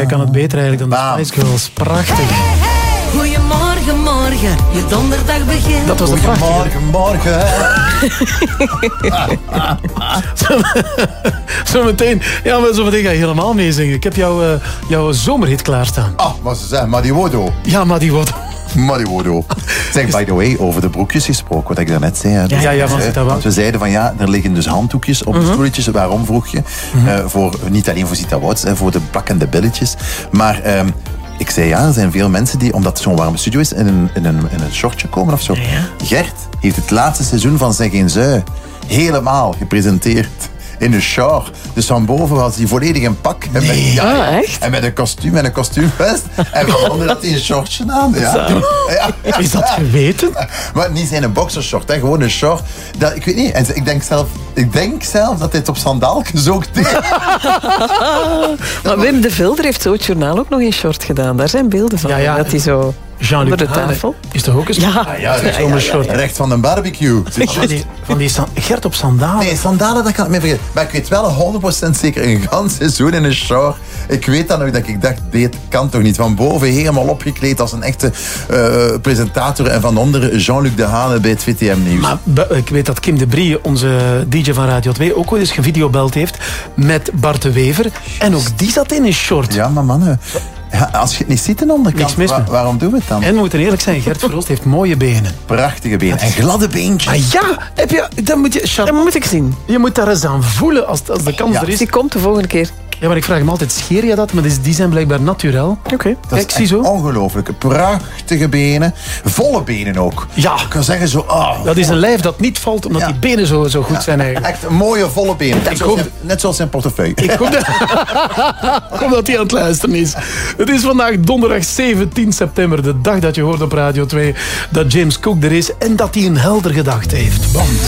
Jij kan het beter eigenlijk dan de Spice Girls. Prachtig. Goedemorgen, morgen, je donderdag begint. Dat was de prachtige. Morgen. Zometeen ga je helemaal meezingen. Ik heb jouw zomerhit klaarstaan. Wat ze zeggen, Madiodo. Ja, maar die wordt... Madiodo. Zeg, by the way, over de broekjes gesproken, wat ik daarnet zei. Ja, van Zita want we zeiden van er liggen dus handdoekjes op de stoeltjes. Waarom vroeg je? Niet alleen voor Zita Wouts, voor de plakkende billetjes. Maar... ik zei er zijn veel mensen die, omdat het zo'n warme studio is, in een shortje komen of zo. Ja. Gert heeft het laatste seizoen van Zeg Geen Zui helemaal gepresenteerd in een short. Dus van boven was hij volledig in pak. En echt? En met een kostuum en een kostuumvest. En van onder had hij een shortje aan. Ja. Is dat geweten? Maar niet zijn een boxershort, gewoon een short. Ik weet niet. En ik denk zelf dat hij het op sandaaltjes ook deed. Maar Wim de Vilder heeft zo het journaal ook nog in short gedaan. Daar zijn beelden van. Ja. Dat hij zo Jean-Luc onder de tafel. Is toch ook eens? Ja, recht van een barbecue. Van die Gert op sandalen. Nee, sandalen, dat kan ik me vergeten. Maar ik weet wel 100% zeker een gans seizoen in een short. Ik weet dan nog dat ik dacht, dit kan toch niet. Van boven helemaal opgekleed als een echte presentator. En van onder Jean-Luc Dehane bij het VTM Nieuws. Maar ik weet dat Kim de Brie, onze DJ van Radio 2, ook wel eens gevideobeld heeft met Bart de Wever. En ook die zat in een short. Ja, maar mannen... Ja, als je het niet ziet aan de onderkant, waarom doen we het dan? En we moeten eerlijk zijn, Gert Verhulst heeft mooie benen. Prachtige benen. En gladde beentjes. Dan moet je... Dat moet ik zien. Je moet daar eens aan voelen als de kans er is. Die komt de volgende keer. Ja, maar ik vraag me altijd, scheer je dat? Maar die zijn blijkbaar naturel. Oké. Dat is echt ongelooflijk. Prachtige benen. Volle benen ook. Ja. Ik kan zeggen zo... Dat is een lijf dat niet valt, omdat die benen zo goed zijn eigenlijk. Echt mooie, volle benen. Net zoals zijn portefeuille. Ik hoop dat hij aan het luisteren is. Het is vandaag donderdag 17 september. De dag dat je hoort op Radio 2 dat James Cook er is en dat hij een helder gedacht heeft. Bam.